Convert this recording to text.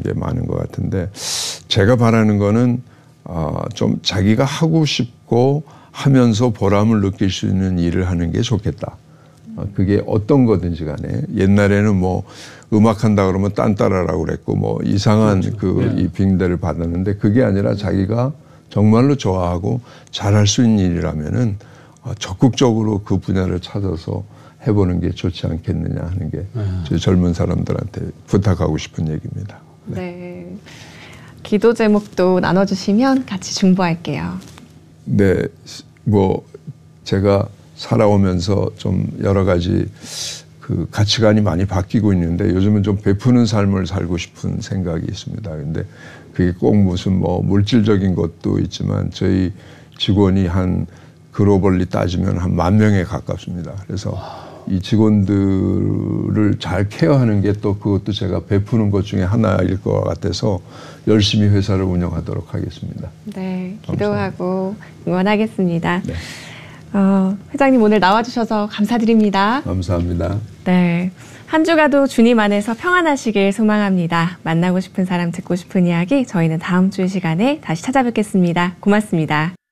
게 많은 것 같은데 제가 바라는 거는 좀 자기가 하고 싶고 하면서 보람을 느낄 수 있는 일을 하는 게 좋겠다. 그게 어떤 거든지 간에 옛날에는 뭐 음악한다 그러면 딴따라라고 그랬고 뭐 이상한 이 빙대를 받았는데 그게 아니라 자기가 정말로 좋아하고 잘할 수 있는 일이라면은 적극적으로 그 분야를 찾아서 해보는 게 좋지 않겠느냐 하는 게 저희 젊은 사람들한테 부탁하고 싶은 얘기입니다. 네. 기도 제목도 나눠주시면 같이 중보할게요. 네, 뭐 제가 살아오면서 좀 여러 가지 그 가치관이 많이 바뀌고 있는데 요즘은 좀 베푸는 삶을 살고 싶은 생각이 있습니다. 근데 그게 꼭 무슨 뭐 물질적인 것도 있지만 저희 직원이 한 글로벌리 따지면 한 10,000명에 가깝습니다. 그래서 이 직원들을 잘 케어하는 게 또 그것도 제가 베푸는 것 중에 하나일 것 같아서 열심히 회사를 운영하도록 하겠습니다. 네, 기도하고 응원하겠습니다. 네. 회장님 오늘 나와주셔서 감사드립니다. 감사합니다. 네, 한 주가도 주님 안에서 평안하시길 소망합니다. 만나고 싶은 사람, 듣고 싶은 이야기 저희는 다음 주 시간에 다시 찾아뵙겠습니다. 고맙습니다.